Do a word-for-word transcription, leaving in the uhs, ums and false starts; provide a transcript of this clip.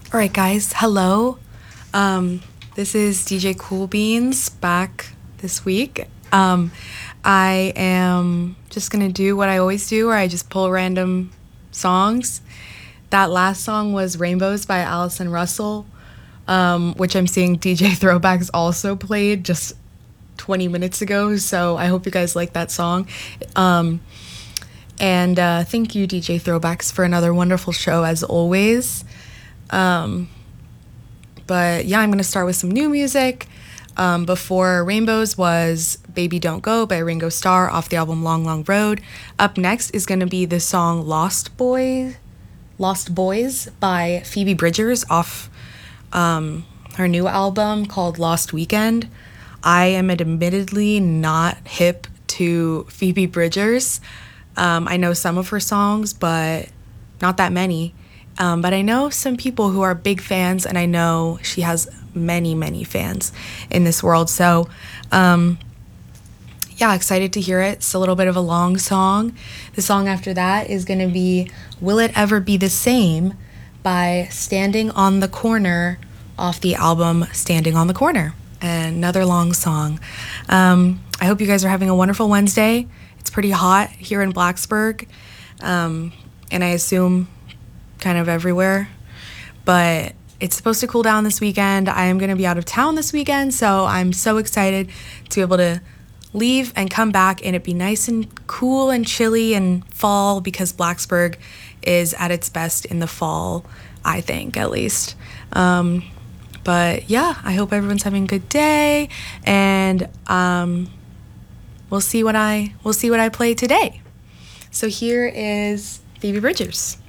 All right, guys. Hello. Um, this is D J Cool Beans back this week. Um, I am just gonna do what I always do, where I just pull random songs. That last song was "Rainbows" by Allison Russell, um, which I'm seeing D J Throwbacks also played just twenty minutes ago. So I hope you guys like that song. Um, and uh, thank you, D J Throwbacks, for another wonderful show as always. Um, but yeah, I'm going to start with some new music. Um, before Rainbows was Baby Don't Go by Ringo Starr off the album Long Long Road. Up next is going to be the song Lost Boy, Lost Boys by Phoebe Bridgers off um, her new album called Lost Weekend. I am admittedly not hip to Phoebe Bridgers. Um, I know some of her songs, but not that many. Um, but I know some people who are big fans, and I know she has many, many fans in this world. So, um, yeah, excited to hear it. It's a little bit of a long song. The song after that is going to be Will It Ever Be the Same by Standing on the Corner off the album Standing on the Corner. Another long song. Um, I hope you guys are having a wonderful Wednesday. It's pretty hot here in Blacksburg, um, and I assume kind of everywhere, but it's supposed to cool down this weekend. I am going to be out of town this weekend, so I'm so excited to be able to leave and come back and it be nice and cool and chilly and fall, because Blacksburg is at its best in the fall, I think, at least. Um, but yeah, I hope everyone's having a good day, and um, we'll see what I we'll see what I play today. So here is Phoebe Bridgers.